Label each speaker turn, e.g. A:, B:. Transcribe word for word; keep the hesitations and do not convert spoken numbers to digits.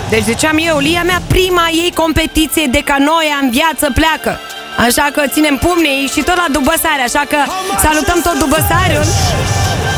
A: Deci ziceam eu, Lia mea, prima ei competiție de canoia în viață pleacă. Așa că ținem pumnii și tot la Dubăsare. Așa că salutăm tot Dubăsariul.